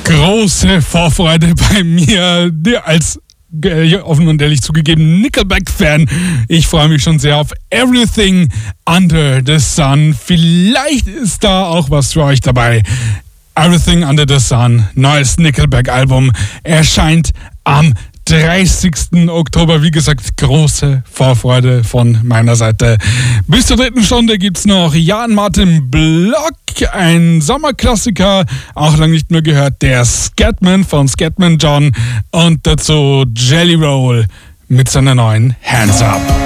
Große Vorfreude bei mir, als offen und ehrlich zugegeben Nickelback-Fan. Ich freue mich schon sehr auf Everything Under the Sun. Vielleicht ist da auch was für euch dabei. Everything Under the Sun, neues Nickelback-Album, erscheint am 30. Oktober. Wie gesagt, große Vorfreude von meiner Seite. Bis zur 3. Stunde gibt es noch Jan Martin Block, ein Sommerklassiker, auch lange nicht mehr gehört, der Scatman von Scatman John und dazu Jelly Roll mit seiner neuen Hands Up.